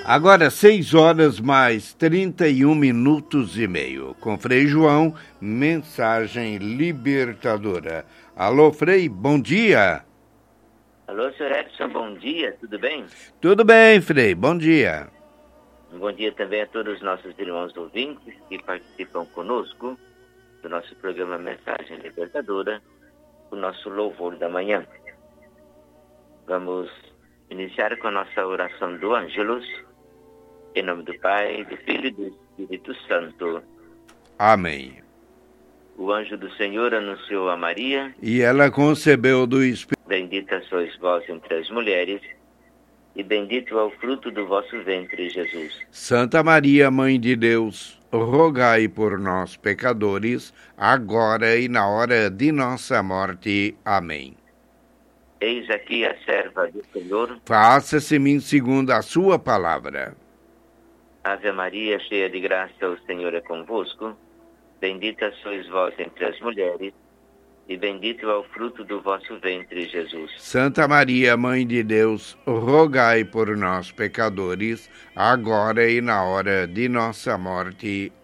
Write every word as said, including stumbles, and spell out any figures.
Agora, seis horas mais trinta e um minutos e meio. Com Frei João, mensagem libertadora. Alô, Frei, bom dia. Alô, senhor Edson, bom dia, tudo bem? Tudo bem, Frei, bom dia. Um bom dia também a todos os nossos irmãos ouvintes que participam conosco do nosso programa Mensagem Libertadora, o nosso louvor da manhã. Vamos iniciar com a nossa oração do Ângelus. Em nome do Pai, do Filho e do Espírito Santo. Amém. O anjo do Senhor anunciou a Maria. E ela concebeu do Espírito. Bendita sois vós entre as mulheres, e bendito é o fruto do vosso ventre, Jesus. Santa Maria, Mãe de Deus, rogai por nós, pecadores, agora e na hora de nossa morte. Amém. Eis aqui a serva do Senhor. Faça-se-me segundo a sua palavra. Ave Maria, cheia de graça, o Senhor é convosco. Bendita sois vós entre as mulheres, e bendito é o fruto do vosso ventre, Jesus. Santa Maria, Mãe de Deus, rogai por nós, pecadores, agora e na hora de nossa morte.